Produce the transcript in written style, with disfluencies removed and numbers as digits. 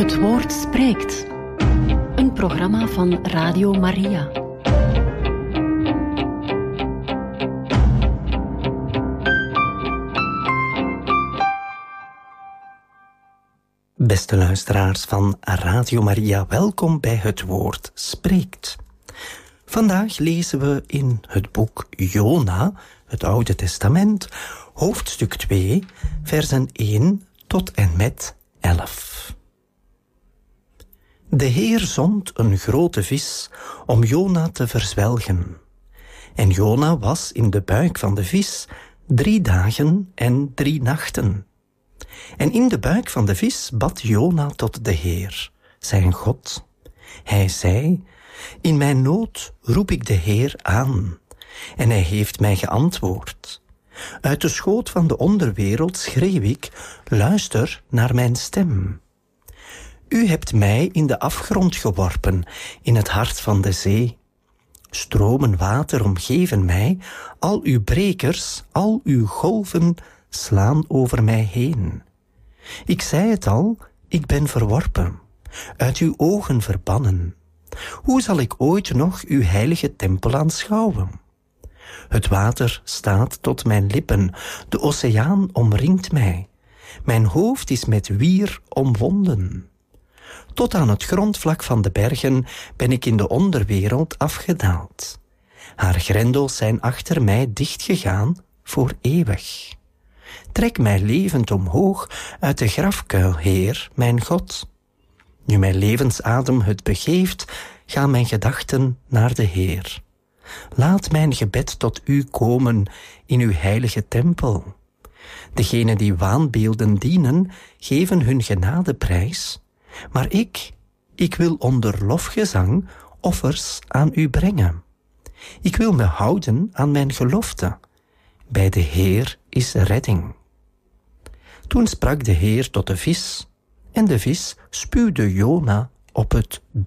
Het woord spreekt. Een programma van Radio Maria. Beste luisteraars van Radio Maria, welkom bij Het Woord Spreekt. Vandaag lezen we in het boek Jona, het Oude Testament, hoofdstuk 2, versen 1 tot en met 11. De Heer zond een grote vis om Jona te verzwelgen. En Jona was in de buik van de vis 3 dagen en 3 nachten. En in de buik van de vis bad Jona tot de Heer, zijn God. Hij zei: in mijn nood roep ik de Heer aan, en hij heeft mij geantwoord. Uit de schoot van de onderwereld schreeuw ik: luister naar mijn stem. U hebt mij in de afgrond geworpen, in het hart van de zee. Stromen water omgeven mij, al uw brekers, al uw golven slaan over mij heen. Ik zei het al, ik ben verworpen, uit uw ogen verbannen. Hoe zal ik ooit nog uw heilige tempel aanschouwen? Het water staat tot mijn lippen, de oceaan omringt mij. Mijn hoofd is met wier omwonden. Tot aan het grondvlak van de bergen ben ik in de onderwereld afgedaald. Haar grendels zijn achter mij dichtgegaan voor eeuwig. Trek mij levend omhoog uit de grafkuil, Heer, mijn God. Nu mijn levensadem het begeeft, gaan mijn gedachten naar de Heer. Laat mijn gebed tot u komen in uw heilige tempel. Degenen die waanbeelden dienen, geven hun genadeprijs. Maar ik wil onder lofgezang offers aan u brengen. Ik wil me houden aan mijn gelofte. Bij de Heer is redding. Toen sprak de Heer tot de vis, en de vis spuwde Jona op het